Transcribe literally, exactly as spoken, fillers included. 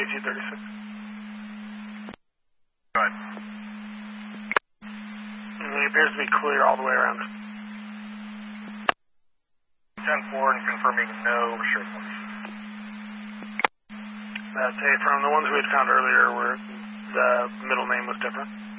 twenty-two thirty-six. Go ahead. He appears to be clear all the way around. ten four and confirming no shared points. That's a, from the ones we had found earlier where the middle name was different.